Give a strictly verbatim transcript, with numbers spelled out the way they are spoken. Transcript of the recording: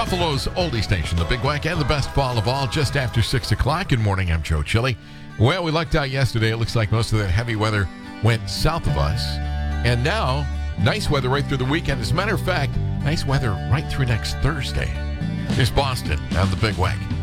Buffalo's oldie station, the Big Wack, and the best fall of all, just after six o'clock. Good morning, I'm Joe Chili. Well, we lucked out yesterday. It looks like most of that heavy weather went south of us. And now, nice weather right through the weekend. As a matter of fact, nice weather right through next Thursday. Here's Boston and the Big Wack.